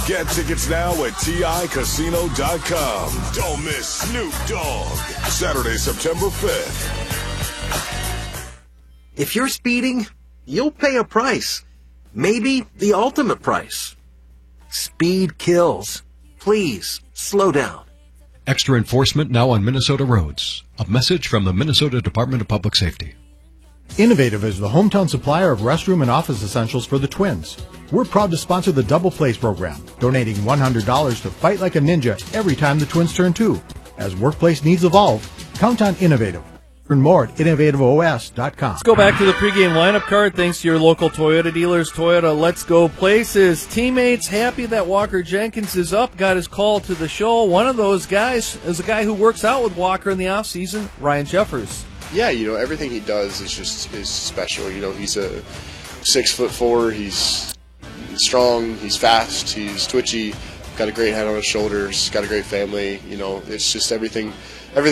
Get tickets now at TICasino.com. Don't miss Snoop Dogg. Saturday, September 5th. If you're speeding, you'll pay a price. Maybe the ultimate price. Speed kills. Please, slow down. Extra enforcement now on Minnesota roads. A message from the Minnesota Department of Public Safety. Innovative is the hometown supplier of restroom and office essentials for the Twins. We're proud to sponsor the Double Plays program, donating $100 to Fight Like a Ninja every time the Twins turn 2. As workplace needs evolve, count on Innovative. Learn more at innovativeos.com. Let's go back to the pregame lineup card. Thanks to your local Toyota dealers. Toyota, let's go places. Teammates happy that Walker Jenkins is up, got his call to the show. One of those guys is a guy who works out with Walker in the offseason, Ryan Jeffers. Yeah, everything he does is special. He's a 6'4". He's strong. He's fast. He's twitchy. Got a great head on his shoulders. Got a great family. It's just everything